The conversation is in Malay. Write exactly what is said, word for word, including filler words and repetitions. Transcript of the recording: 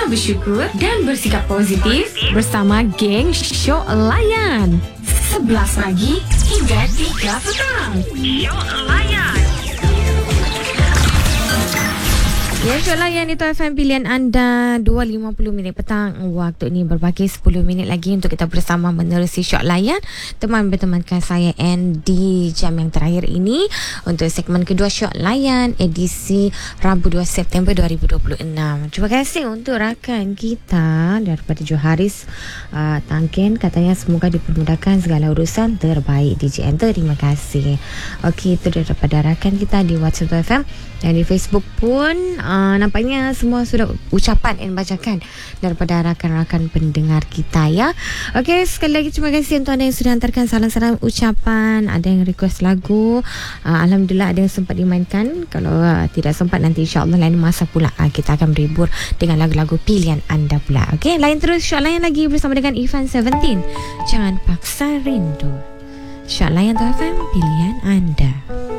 bersyukur dan bersikap positif bersama geng Syok Layan. sebelas pagi hingga tiga petang. Syok Layan. Ya, Syok Layan itu F M pilihan anda. Dua lima puluh minit petang. Waktu ini berbagi sepuluh minit lagi untuk kita bersama menerusi Syok Layan. Teman bertemankan saya Andy jam yang terakhir ini untuk segmen kedua Syok Layan edisi Rabu dua September dua ribu dua puluh enam. Terima kasih untuk rakan kita daripada Joharis uh, Tangkin. Katanya semoga dipermudahkan segala urusan, terbaik D J Enter. Terima kasih. Okey, itu daripada rakan kita di WhatsApp F M dan di Facebook pun. Uh, nampaknya semua sudah ucapan yang bacakan daripada rakan-rakan pendengar kita ya. Okey, sekali lagi terima kasih untuk anda yang sudah hantarkan salam-salam ucapan. Ada yang request lagu, uh, Alhamdulillah ada yang sempat dimainkan. Kalau uh, tidak sempat, nanti insyaAllah lain masa pula uh, kita akan berhibur dengan lagu-lagu pilihan anda pula. Okey, lain terus Syok Layan lagi bersama dengan Ivan Seventeen. Jangan paksa rindu. Syok Layan tu F M pilihan anda.